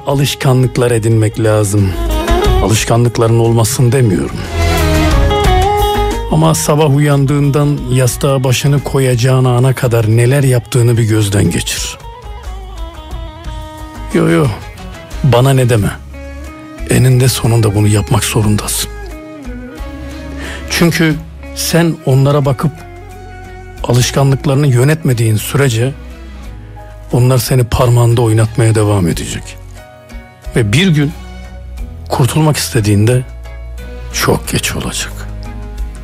alışkanlıklar edinmek lazım. Alışkanlıkların olmasın demiyorum. Ama sabah uyandığından yastığa başını koyacağın ana kadar neler yaptığını bir gözden geçir. Yo, bana ne deme. Eninde sonunda bunu yapmak zorundasın. Çünkü sen onlara bakıp alışkanlıklarını yönetmediğin sürece onlar seni parmağında oynatmaya devam edecek. Ve bir gün kurtulmak istediğinde çok geç olacak.